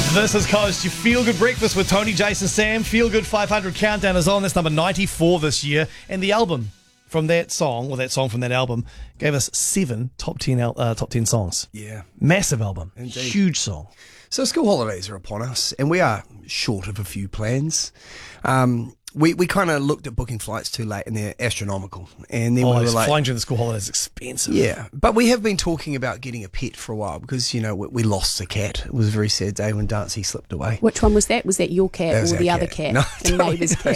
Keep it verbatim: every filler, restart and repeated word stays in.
This is Coast, your Feel Good Breakfast with Tony, Jason, Sam. Feel Good five hundred Countdown is on. That's number ninety-four this year. And the album from that song, or that song from that album, gave us seven top ten al- uh, top ten songs. Yeah. Massive album. Indeed. Huge song. So school holidays are upon us, and we are short of a few plans. Um, we we kind of looked at booking flights too late, and they're astronomical. And then Oh, we were like, flying during the school holidays is expensive. yeah. But we have been talking about getting a pet for a while because, you know, we, we lost the cat. It was a very sad day when Dancy slipped away. Which one was that? Was that your cat That was or our the other cat. cat? No, the neighbour's cat?